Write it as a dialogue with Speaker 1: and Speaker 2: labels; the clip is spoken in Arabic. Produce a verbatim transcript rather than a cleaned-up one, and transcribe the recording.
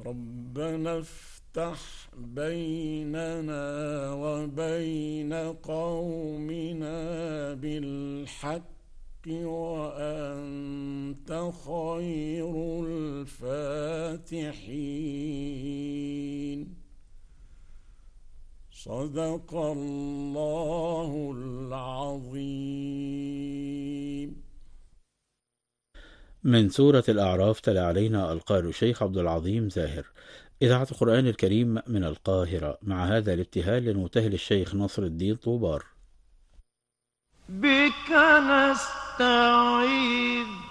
Speaker 1: ربنا افتح بيننا وبين قومنا بالحق وأنت خير الفاتحين. صدق الله العظيم.
Speaker 2: من سورة الأعراف تلا علينا القارئ الشيخ عبد العظيم زاهر، إذاعة القرآن الكريم من القاهرة. مع هذا الابتهال لنبتهل الشيخ نصر الدين طوبار.
Speaker 3: بك نستعيذ